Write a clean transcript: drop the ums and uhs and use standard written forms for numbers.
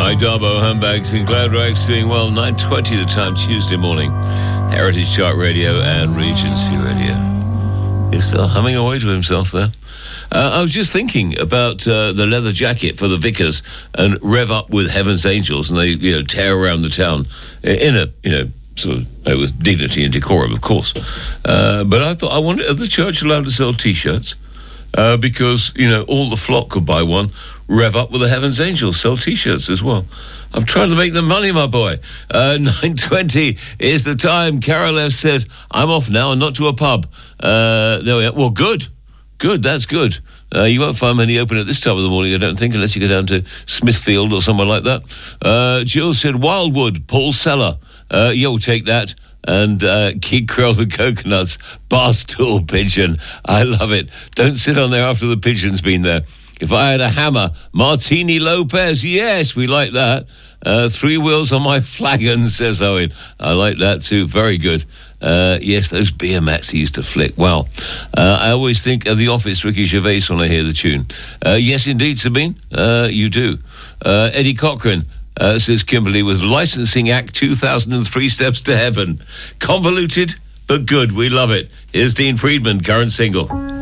Mike Darbo, Handbags and Glad Rags, doing well. 9:20 the time, Tuesday morning. Heritage Chart Radio and Regency Radio. He's still humming away to himself there. I was just thinking about the leather jacket for the Vickers and Rev Up with Heaven's Angels, and they tear around the town in a sort of with dignity and decorum, of course. But I thought, I wonder, are the church allowed to sell T-shirts? Because all the flock could buy one. Rev Up with the Heaven's Angels, sell T-shirts as well. I'm trying to make the money, my boy. 9:20 is the time. Carol F. said, I'm off now and not to a pub. There we are. Well, good. Good, that's good. You won't find many open at this time of the morning, I don't think, unless you go down to Smithfield or somewhere like that. Jill said, Wildwood, Paul Seller. You'll take that. And Kid Krill the Coconuts, Barstool Pigeon. I love it. Don't sit on there after the pigeon's been there. If I had a hammer, Martini Lopez. Yes, we like that. 3 wheels on my flagon, says Owen. I like that too. Very good. Yes, those beer mats he used to flick. Wow. I always think of The Office, Ricky Gervais, when I hear the tune. Yes, indeed, Sabine. You do. Eddie Cochran. Says Kimberly, with Licensing Act 2003 Steps to Heaven. Convoluted, but good. We love it. Here's Dean Friedman, current single.